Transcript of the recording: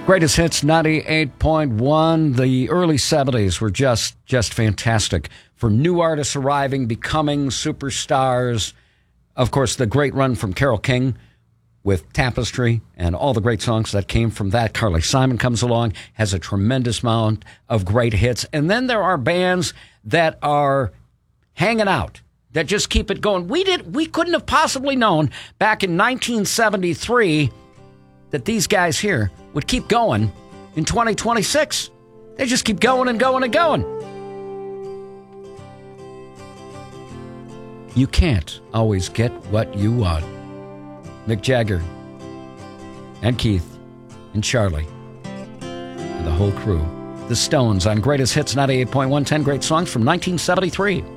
Greatest Hits 98.1. The early 70s were just fantastic for new artists arriving, becoming superstars. Of course, the great run from Carole King with Tapestry and all the great songs that came from that. Carly Simon comes along, has a tremendous amount of great hits. And then there are bands that are hanging out, that just keep it going. We couldn't have possibly known back in 1973 that these guys here would keep going in 2026. They just keep going and going and going. You can't always get what you want. Mick Jagger and Keith and Charlie and the whole crew. The Stones on Greatest Hits 98.1, 10 great songs from 1973.